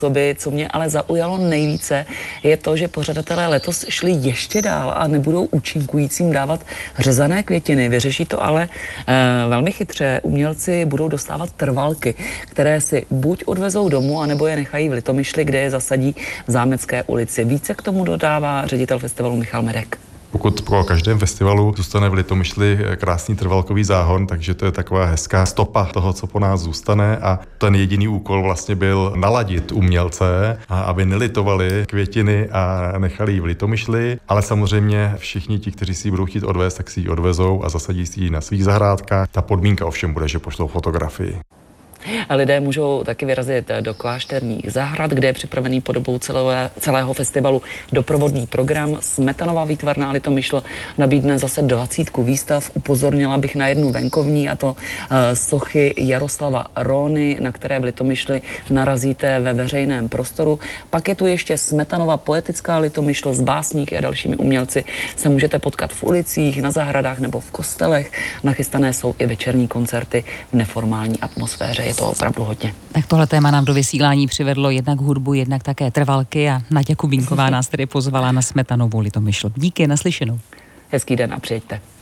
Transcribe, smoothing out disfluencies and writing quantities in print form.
Co mě ale zaujalo nejvíce, je to, že pořadatelé letos šli ještě dál a nebudou účinkujícím dávat řezané květiny. Vyřeší to ale velmi chytře. Umělci budou dostávat trvalky, které si buď odvezou domů, anebo je nechají v Litomyšli, kde je zasadí v Zámecké ulici. Více k tomu dodává ředitel festivalu Michal Medek. Pokud pro každém festivalu zůstane v Litomyšli krásný trvalkový záhon, takže to je taková hezká stopa toho, co po nás zůstane, a ten jediný úkol vlastně byl naladit umělce, aby nelitovali květiny a nechali ji v Litomyšli, ale samozřejmě všichni ti, kteří si ji budou chtít odvést, tak si ji odvezou a zasadí si ji na svých zahrádkách. Ta podmínka ovšem bude, že pošlou fotografii. A lidé můžou taky vyrazit do klášterních zahrad, kde je připravený po dobu celého festivalu doprovodný program. Smetanová výtvarná Litomyšl nabídne zase 20 výstav. Upozornila bych na jednu venkovní, a to sochy Jaroslava Róny, na které v Litomyšli narazíte ve veřejném prostoru. Pak je tu ještě Smetanova poetická Litomyšl s básníky a dalšími umělci. Se můžete potkat v ulicích, na zahradách nebo v kostelech. Nachystané jsou i večerní koncerty v neformální atmosféře. Je to opravdu hodně. Tak tohle téma nám do vysílání přivedlo jednak hudbu, jednak také trvalky, a Naďa Kubínková nás tedy pozvala na Smetanovou Litomyšl. Díky, naslyšenou. Hezký den a přijeďte.